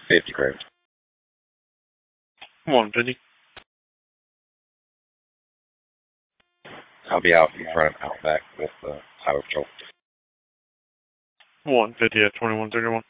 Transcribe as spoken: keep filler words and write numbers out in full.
fifty grams. one fifty. I'll be out in front, out back with the uh, Highway Patrol. one fifty at twenty-one thirty-one.